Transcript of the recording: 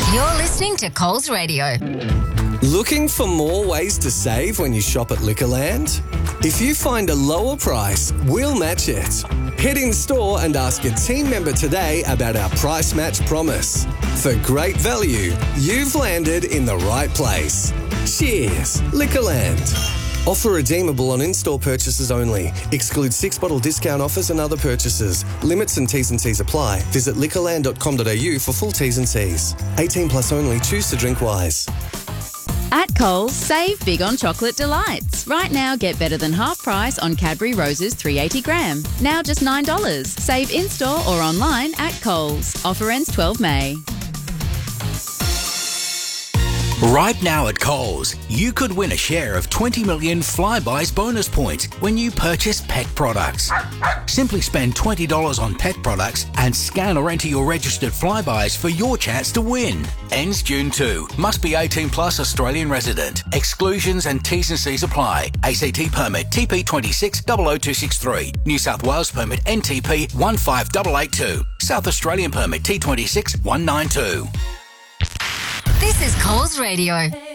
You're listening to Coles Radio. Looking for more ways to save when you shop at Liquorland? If you find a lower price, we'll match it. Head in store and ask a team member today about our price match promise. For great value, you've landed in the right place. Cheers, Liquorland. Offer redeemable on in-store purchases only. Excludes 6-bottle discount offers and other purchases. Limits and T's and C's apply. Visit liquorland.com.au for full T's and C's. 18 plus only. Choose to drink wise. At Coles, save big on chocolate delights. Right now, get better than half price on Cadbury Roses 380 gram. Now just $9. Save in-store or online at Coles. Offer ends 12 May. Right now at Coles, you could win a share of 20 million Flybuys bonus points when you purchase pet products. Simply spend $20 on pet products and scan or enter your registered Flybuys for your chance to win. Ends June 2. Must be 18 plus Australian resident. Exclusions and T's and C's apply. ACT permit TP 26 00263. New South Wales permit NTP 15882. South Australian permit T26 192. This is Coles Radio.